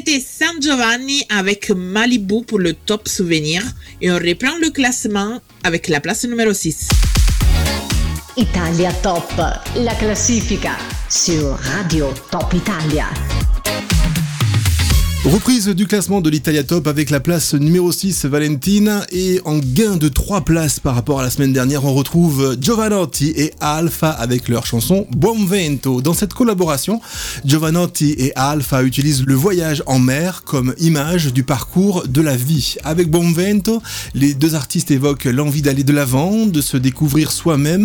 c'était San Giovanni avec Malibu pour le top souvenir et on reprend le classement avec la place numéro 6. Italia Top, la classifica sur Radio Top Italia. Reprise du classement de l'Italia Top avec la place numéro 6, Valentina, et en gain de 3 places par rapport à la semaine dernière, on retrouve Jovanotti et Alpha avec leur chanson Buon Vento. Dans cette collaboration, Jovanotti et Alpha utilisent le voyage en mer comme image du parcours de la vie. Avec Buon Vento, les deux artistes évoquent l'envie d'aller de l'avant, de se découvrir soi-même